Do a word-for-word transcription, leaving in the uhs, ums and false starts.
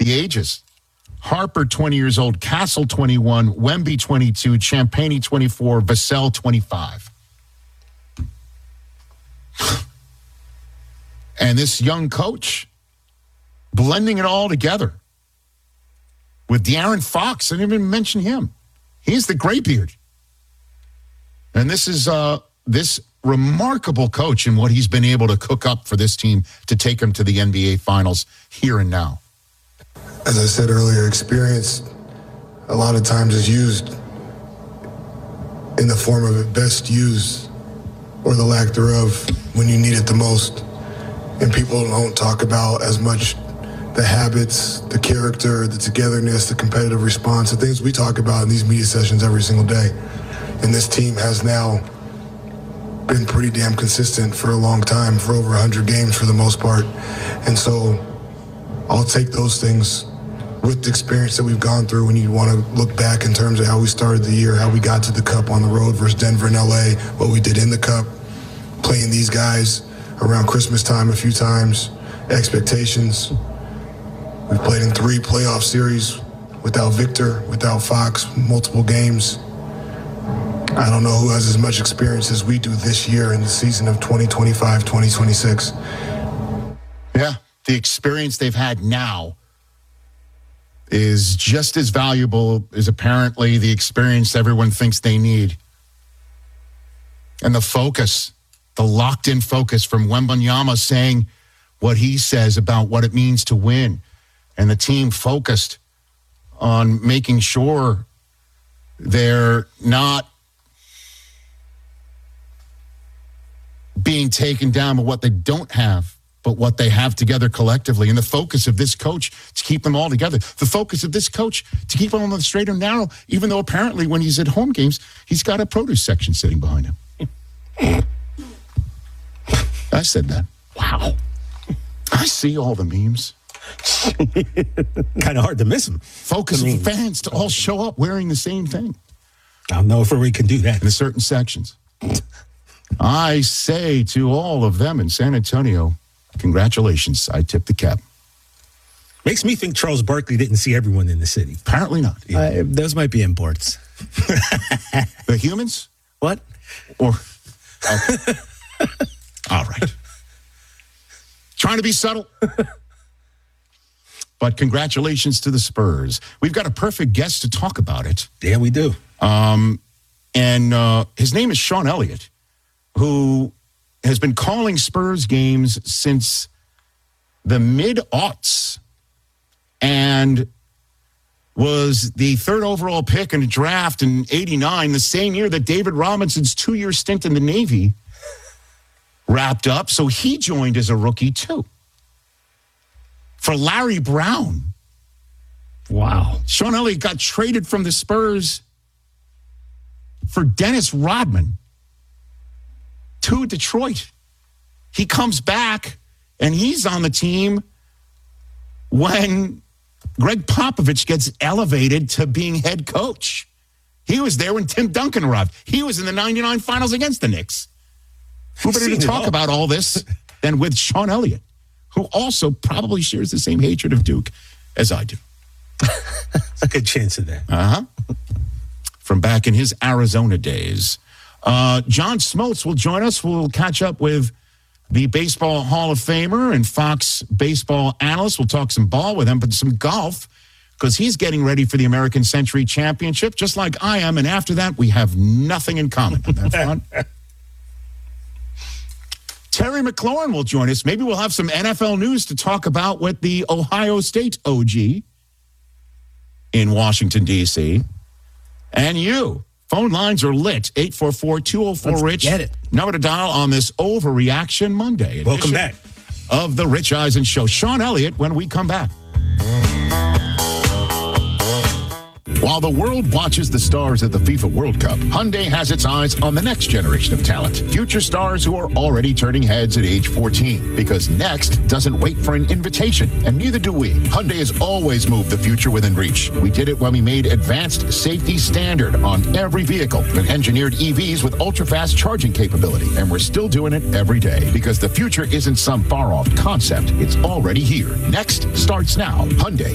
The ages. Harper, twenty years old. Castle, twenty-one. Wemby, twenty-two. Champagny, twenty-four. Vassell, twenty-five. And this young coach blending it all together with De'Aaron Fox. I didn't even mention him. He's the graybeard. And this is uh, this remarkable coach and what he's been able to cook up for this team to take them to the N B A Finals here and now. As I said earlier, experience a lot of times is used in the form of it best used or the lack thereof when you need it the most. And people don't talk about as much the habits, the character, the togetherness, the competitive response, the things we talk about in these media sessions every single day. And this team has now been pretty damn consistent for a long time, for over one hundred games for the most part. And so I'll take those things with the experience that we've gone through when you want to look back in terms of how we started the year, how we got to the Cup on the road versus Denver and L A, what we did in the Cup, playing these guys around Christmas time a few times, expectations. We've played in three playoff series without Victor, without Fox, multiple games. I don't know who has as much experience as we do this year in the season of twenty twenty-five, twenty twenty-six. Yeah, the experience they've had now is just as valuable as apparently the experience everyone thinks they need. And the focus, the locked-in focus from Wembanyama saying what he says about what it means to win, and the team focused on making sure they're not being taken down by what they don't have, but what they have together collectively. And the focus of this coach to keep them all together. The focus of this coach to keep them on the straight and narrow, even though apparently when he's at home games, he's got a produce section sitting behind him. I said that. Wow. I see all the memes. Kind of hard to miss them. Focus I mean, of fans to all show up wearing the same thing. I don't know if we can do that. In certain sections. I say to all of them in San Antonio, congratulations. I tipped the cap. Makes me think Charles Barkley didn't see everyone in the city. Apparently not. Yeah. Uh, those might be imports. The humans? What? Or, okay. All right. Trying to be subtle. But congratulations to the Spurs. We've got a perfect guest to talk about it. Yeah, we do. Um, and uh, his name is Sean Elliott, who has been calling Spurs games since the mid-aughts and was the third overall pick in the draft in eighty-nine, the same year that David Robinson's two-year stint in the Navy wrapped up. So he joined as a rookie, too. For Larry Brown. Wow. Sean Elliott got traded from the Spurs for Dennis Rodman to Detroit. He comes back, and he's on the team when Greg Popovich gets elevated to being head coach. He was there when Tim Duncan arrived. He was in the ninety-nine finals against the Knicks. Who better to talk about all this than with Sean Elliott, who also probably shares the same hatred of Duke as I do. There's a good chance of that. Uh-huh. From back in his Arizona days. Uh, John Smoltz will join us. We'll catch up with the Baseball Hall of Famer and Fox baseball analyst. We'll talk some ball with him, but some golf, because he's getting ready for the American Century Championship, just like I am. And after that, we have nothing in common. Isn't that fun? Terry McLaurin will join us. Maybe we'll have some N F L news to talk about with the Ohio State O G in Washington, D C And you. Phone lines are lit. eight four four, two oh four, RICH. Get it. Number to dial on this Overreaction Monday. Welcome back. Of the Rich Eisen Show. Sean Elliott when we come back. While the world watches the stars at the FIFA World Cup, Hyundai has its eyes on the next generation of talent. Future stars who are already turning heads at age fourteen. Because next doesn't wait for an invitation, and neither do we. Hyundai has always moved the future within reach. We did it when we made advanced safety standard on every vehicle and engineered E Vs with ultra-fast charging capability. And we're still doing it every day. Because the future isn't some far-off concept. It's already here. Next starts now. Hyundai.